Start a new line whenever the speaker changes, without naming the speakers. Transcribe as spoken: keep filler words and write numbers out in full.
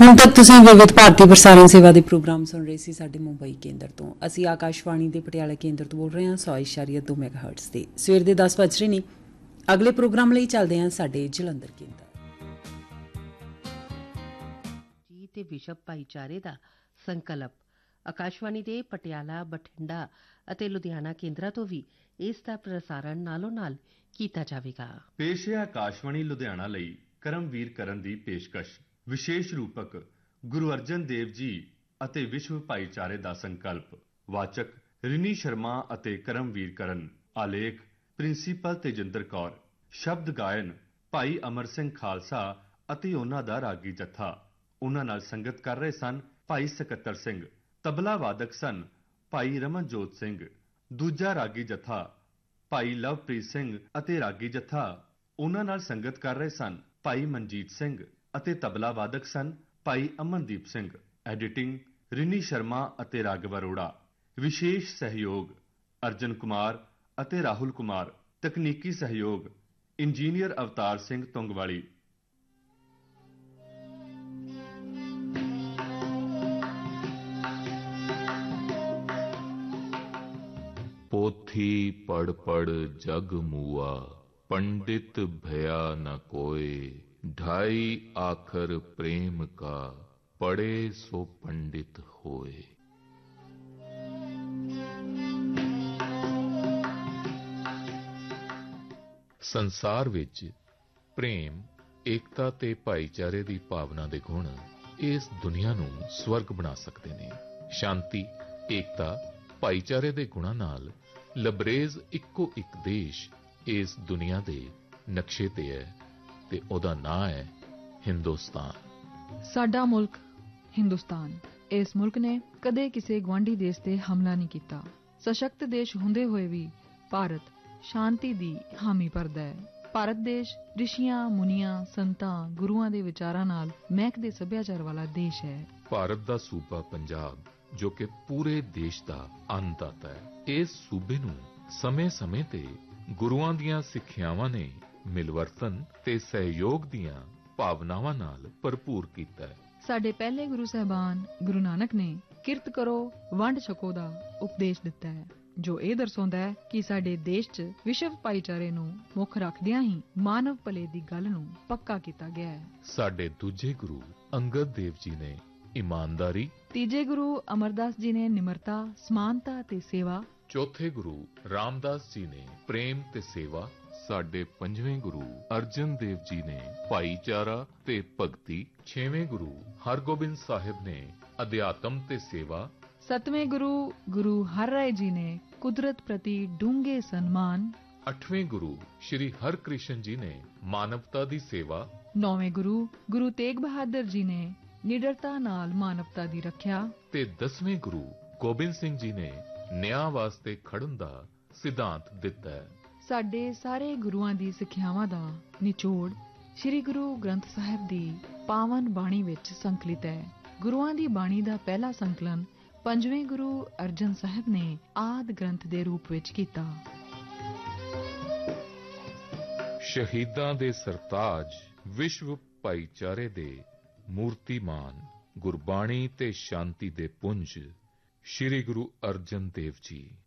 ਹੁਣ ਤੱਕ ਤੁਸੀਂ ਵਿਵਿਧ ਭਾਰਤੀ ਪ੍ਰਸਾਰਣ ਸੇਵਾ ਦੇ ਪ੍ਰੋਗਰਾਮ ਸੁਣ ਰਹੇ ਸੀ ਸਾਡੇ ਮੁੰਬਈ ਕੇਂਦਰ ਤੋਂ। ਅਸੀਂ ਆਕਾਸ਼ਵਾਣੀ ਦੇ ਪਟਿਆਲਾ ਕੇਂਦਰ ਤੋਂ ਬੋਲ ਰਹੇ ਹਾਂ ਸੌ ਇਸ਼ਾਰੀਆ ਦੋ ਮੈਗਾਹਰਟਜ਼ ਤੇ। ਸਵੇਰ ਦੇ ਦਸ ਵੱਜ ਰਹੇ ਨੇ। ਅਗਲੇ ਪ੍ਰੋਗਰਾਮ ਲਈ ਚੱਲਦੇ ਹਾਂ ਸਾਡੇ ਜਲੰਧਰ ਕੇਂਦਰ।
ਜੀ ਤੇ ਵਿਸ਼ਵ ਭਾਈਚਾਰੇ ਦਾ ਸੰਕਲਪ। ਆਕਾਸ਼ਵਾਣੀ ਦੇ ਪਟਿਆਲਾ, ਬਠਿੰਡਾ ਅਤੇ ਲੁਧਿਆਣਾ ਕੇਂਦਰਾਂ ਤੋਂ ਵੀ ਇਸ ਦਾ ਪ੍ਰਸਾਰਣ ਨਾਲੋਂ ਨਾਲ ਕੀਤਾ ਜਾਵੇਗਾ।
ਪੇਸ਼ ਹੈ ਆਕਾਸ਼ਵਾਣੀ ਲੁਧਿਆਣਾ ਲਈ ਕਰਮਵੀਰ ਕਰਨ ਦੀ ਪੇਸ਼ਕਸ਼। ਵਿਸ਼ੇਸ਼ ਰੂਪਕ ਗੁਰੂ ਅਰਜਨ ਦੇਵ ਜੀ ਅਤੇ ਵਿਸ਼ਵ ਭਾਈਚਾਰੇ ਦਾ ਸੰਕਲਪ। ਵਾਚਕ ਰਿਨੀ ਸ਼ਰਮਾ ਅਤੇ ਕਰਮਵੀਰ ਕਰਨ। ਆਲੇਖ ਪ੍ਰਿੰਸੀਪਲ ਤੇਜਿੰਦਰ ਕੌਰ। ਸ਼ਬਦ ਗਾਇਨ ਭਾਈ ਅਮਰ ਸਿੰਘ ਖਾਲਸਾ ਅਤੇ ਉਹਨਾਂ ਦਾ ਰਾਗੀ ਜੱਥਾ। ਉਹਨਾਂ ਨਾਲ ਸੰਗਤ ਕਰ ਰਹੇ ਸਨ ਭਾਈ ਸਕੱਤਰ ਸਿੰਘ। ਤਬਲਾ ਵਾਦਕ ਸਨ ਭਾਈ ਰਮਨਜੋਤ ਸਿੰਘ। ਦੂਜਾ ਰਾਗੀ ਜੱਥਾ ਭਾਈ ਲਵਪ੍ਰੀਤ ਸਿੰਘ ਅਤੇ ਰਾਗੀ ਜੱਥਾ ਉਹਨਾਂ ਨਾਲ ਸੰਗਤ ਕਰ ਰਹੇ ਸਨ ਭਾਈ ਮਨਜੀਤ ਸਿੰਘ ਅਤੇ ਤਬਲਾ ਵਾਦਕ ਸਨ ਭਾਈ ਅਮਨਦੀਪ ਸਿੰਘ। ਐਡੀਟਿੰਗ ਰਿਨੀ ਸ਼ਰਮਾ ਅਤੇ ਰਾਘਵ ਅਰੋੜਾ। ਵਿਸ਼ੇਸ਼ ਸਹਿਯੋਗ ਅਰਜਨ ਕੁਮਾਰ ਅਤੇ ਰਾਹੁਲ ਕੁਮਾਰ। ਤਕਨੀਕੀ ਸਹਿਯੋਗ ਇੰਜੀਨੀਅਰ ਅਵਤਾਰ ਸਿੰਘ ਤੁੰਗਵਾਲੀ।
पोथी पढ़ पढ़ जग मुआ, पंडित भया न कोय। ढाई आखर प्रेम का, पढ़े सो पंडित होए। ਸੰਸਾਰ ਵਿੱਚ ਪ੍ਰੇਮ, ਏਕਤਾ ਤੇ ਭਾਈਚਾਰੇ ਦੀ ਭਾਵਨਾ ਦੇ ਗੁਣ ਇਸ ਦੁਨੀਆ ਨੂੰ ਸਵਰਗ ਬਣਾ ਸਕਦੇ ਨੇ। ਸ਼ਾਂਤੀ, ਏਕਤਾ, ਭਾਈਚਾਰੇ ਦੇ ਗੁਣਾਂ ਨਾਲ ਲਬਰੇਜ਼ ਇੱਕੋ ਇੱਕ ਦੇਸ਼ ਇਸ ਦੁਨੀਆ ਦੇ ਨਕਸ਼ੇ ਤੇ ਹੈ ਤੇ ਉਹਦਾ ਨਾਂ ਹੈ ਹਿੰਦੁਸਤਾਨ।
ਸਾਡਾ ਮੁਲਕ ਹਿੰਦੁਸਤਾਨ। ਇਸ ਮੁਲਕ ਨੇ ਕਦੇ ਕਿਸੇ ਗੁਆਂਢੀ ਦੇਸ਼ ਤੇ ਹਮਲਾ ਨਹੀਂ ਕੀਤਾ। ਸਸ਼ਕਤ ਦੇਸ਼ ਹੁੰਦੇ ਹੋਏ ਵੀ ਭਾਰਤ ਸ਼ਾਂਤੀ ਦੀ ਹਾਮੀ ਭਰਦਾ ਹੈ। ਭਾਰਤ ਦੇਸ਼ ਰਿਸ਼ੀਆਂ, ਮੁਨੀਆਂ, ਸੰਤਾਂ, ਗੁਰੂਆਂ ਦੇ ਵਿਚਾਰਾਂ ਨਾਲ ਮਹਿਕਦੇ ਸੱਭਿਆਚਾਰ ਵਾਲਾ ਦੇਸ਼ ਹੈ।
ਭਾਰਤ ਦਾ ਸੂਬਾ ਪੰਜਾਬ, ਜੋ ਕਿ ਪੂਰੇ ਦੇਸ਼ ਦਾ ਅੰਨਦਾਤਾ ਹੈ, ਇਸ ਸੂਬੇ ਨੂੰ ਸਮੇਂ-ਸਮੇਂ ਤੇ ਗੁਰੂਆਂ ਦੀਆਂ ਸਿੱਖਿਆਵਾਂ ਨੇ ਮਿਲਵਰਤਨ ਤੇ ਸਹਿਯੋਗ ਦੀਆਂ ਭਾਵਨਾਵਾਂ ਨਾਲ ਭਰਪੂਰ ਕੀਤਾ ਹੈ।
ਸਾਡੇ ਪਹਿਲੇ ਗੁਰੂ ਸਾਹਿਬਾਨ ਗੁਰੂ ਨਾਨਕ ਨੇ ਕਿਰਤ ਕਰੋ, ਵੰਡ ਛਕੋ ਦਾ ਉਪਦੇਸ਼ ਦਿੱਤਾ ਹੈ, ਜੋ ਇਹ ਦਰਸਾਉਂਦਾ ਹੈ ਕਿ ਸਾਡੇ ਦੇਸ਼ 'ਚ ਵਿਸ਼ਵ ਭਾਈਚਾਰੇ ਨੂੰ ਮੁੱਖ ਰੱਖਦਿਆਂ ਹੀ ਮਾਨਵ ਭਲੇ ਦੀ ਗੱਲ ਨੂੰ ਪੱਕਾ ਕੀਤਾ ਗਿਆ ਹੈ।
ਸਾਡੇ ਦੂਜੇ ਗੁਰੂ ਅੰਗਦ ਦੇਵ ਜੀ ਨੇ ਈਮਾਨਦਾਰੀ,
ਤੀਜੇ ਗੁਰੂ ਅਮਰਦਾਸ ਜੀ ਨੇ ਨਿਮਰਤਾ, ਸਮਾਨਤਾ ਤੇ ਸੇਵਾ,
ਚੌਥੇ ਗੁਰੂ ਰਾਮਦਾਸ ਜੀ ਨੇ ਪ੍ਰੇਮ ਤੇ ਸੇਵਾ, ਸਾਡੇ ਪੰਜਵੇਂ ਗੁਰੂ ਅਰਜਨ ਦੇਵ ਜੀ ਨੇ ਭਾਈਚਾਰਾ ਤੇ ਭਗਤੀ, ਛੇਵੇਂ ਗੁਰੂ ਹਰਗੋਬਿੰਦ ਸਾਹਿਬ ਨੇ ਅਧਿਆਤਮ ਤੇ ਸੇਵਾ,
ਸੱਤਵੇਂ ਗੁਰੂ ਗੁਰੂ ਹਰਿਰਾਏ ਜੀ ਨੇ ਕੁਦਰਤ ਪ੍ਰਤੀ ਡੂੰਘੇ ਸਨਮਾਨ,
ਅੱਠਵੇਂ ਗੁਰੂ ਸ਼੍ਰੀ ਹਰਕ੍ਰਿਸ਼ਨ ਜੀ ਨੇ ਮਾਨਵਤਾ ਦੀ ਸੇਵਾ,
ਨੌਵੇਂ ਗੁਰੂ ਗੁਰੂ ਤੇਗ ਬਹਾਦਰ ਜੀ ਨੇ ਨਿਡਰਤਾ ਨਾਲ ਮਾਨਵਤਾ ਦੀ ਰੱਖਿਆ
ਤੇ ਦਸਵੇਂ ਗੁਰੂ ਗੋਬਿੰਦ ਸਿੰਘ ਜੀ ਨੇ ਨਿਆਂ ਵਾਸਤੇ ਖੜਨ ਦਾ ਸਿਧਾਂਤ ਦਿੱਤਾ ਹੈ।
ਸਾਡੇ ਸਾਰੇ ਗੁਰੂਆਂ ਦੀ ਸਿੱਖਿਆਵਾਂ ਦਾ ਨਿਚੋੜ ਸ੍ਰੀ ਗੁਰੂ ਗ੍ਰੰਥ ਸਾਹਿਬ ਦੀ ਪਾਵਨ ਬਾਣੀ ਵਿੱਚ ਸੰਕਲਿਤ ਹੈ। ਗੁਰੂਆਂ ਦੀ ਬਾਣੀ ਦਾ ਪਹਿਲਾ ਸੰਕਲਨ ਪੰਜਵੇਂ ਗੁਰੂ ਅਰਜਨ ਸਾਹਿਬ ਨੇ ਆਦਿ ਗ੍ਰੰਥ ਦੇ ਰੂਪ ਵਿੱਚ ਕੀਤਾ।
ਸ਼ਹੀਦਾਂ ਦੇ ਸਰਤਾਜ, ਵਿਸ਼ਵ ਭਾਈਚਾਰੇ ਦੇ ਮੂਰਤੀਮਾਨ, ਗੁਰਬਾਣੀ ਤੇ ਸ਼ਾਂਤੀ ਦੇ ਪੁੰਜ, ਸ਼੍ਰੀ ਗੁਰੂ ਅਰਜਨ ਦੇਵ ਜੀ।